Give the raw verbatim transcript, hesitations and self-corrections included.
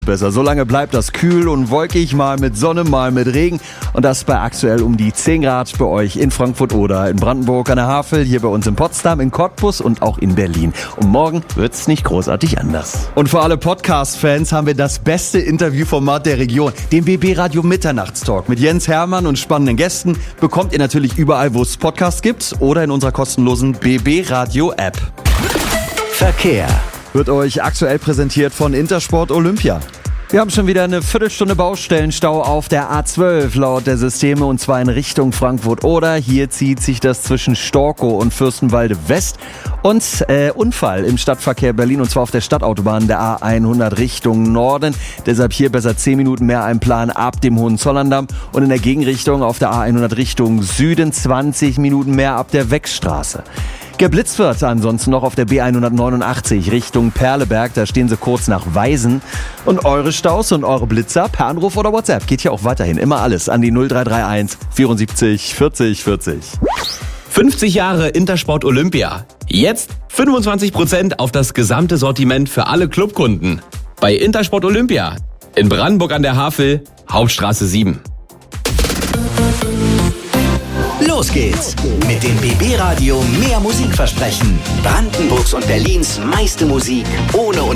Besser. Solange bleibt das kühl und wolkig, mal mit Sonne, mal mit Regen. Und das bei aktuell um die zehn Grad bei euch in Frankfurt oder in Brandenburg an der Havel, hier bei uns in Potsdam, in Cottbus und auch in Berlin. Und morgen wird's nicht großartig anders. Und für alle Podcast-Fans haben wir das beste Interviewformat der Region, den B B Radio Mitternachtstalk mit Jens Hermann und spannenden Gästen. Bekommt ihr natürlich überall, wo es Podcasts gibt oder in unserer kostenlosen B B Radio App. Verkehr Wird euch aktuell präsentiert von Intersport Olympia. Wir haben schon wieder eine Viertelstunde Baustellenstau auf der A zwölf laut der Systeme und zwar in Richtung Frankfurt-Oder. Hier zieht sich das zwischen Storkow und Fürstenwalde West. Und äh, Unfall im Stadtverkehr Berlin und zwar auf der Stadtautobahn der A hundert Richtung Norden. Deshalb hier besser zehn Minuten mehr einplanen ab dem Hohenzollerndamm und in der Gegenrichtung auf der A hundert Richtung Süden zwanzig Minuten mehr ab der Weckstraße. Geblitzt wird ansonsten noch auf der B hundertneunundachtzig Richtung Perleberg, da stehen sie kurz nach Weisen. Und eure Staus und eure Blitzer per Anruf oder WhatsApp geht hier auch weiterhin immer alles an die null drei drei eins vierundsiebzig vierzig vierzig. fünfzig Jahre Intersport Olympia. Jetzt fünfundzwanzig Prozent auf das gesamte Sortiment für alle Clubkunden. Bei Intersport Olympia in Brandenburg an der Havel, Hauptstraße sieben. Los geht's mit dem B B Radio Mehr Musik versprechen. Brandenburgs und Berlins meiste Musik ohne